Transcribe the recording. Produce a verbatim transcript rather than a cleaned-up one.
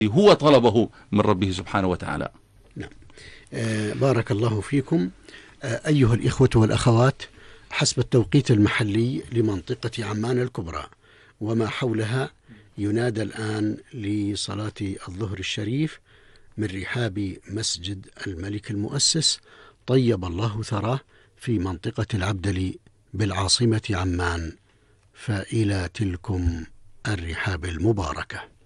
هو طلبه من ربه سبحانه وتعالى. نعم. آه بارك الله فيكم. آه أيها الإخوة والأخوات، حسب التوقيت المحلي لمنطقة عمان الكبرى وما حولها ينادى الآن لصلاة الظهر الشريف من رحاب مسجد الملك المؤسس طيب الله ثراه في منطقة العبدلي بالعاصمة عمان، فإلى تلكم الرحاب المباركة.